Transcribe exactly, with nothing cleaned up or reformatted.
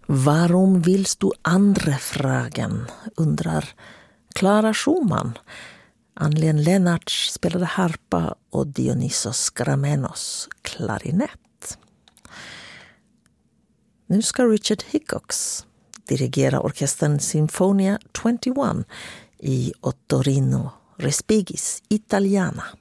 Varom willst du andere fragen? Undrar Clara Schumann. Ann-Len Lennarts spelade harpa och Dionysos Gramenos klarinett. Nu ska Richard Hickox dirigera orkestern Sinfonia tjugoett i Ottorino Respigis Italiana.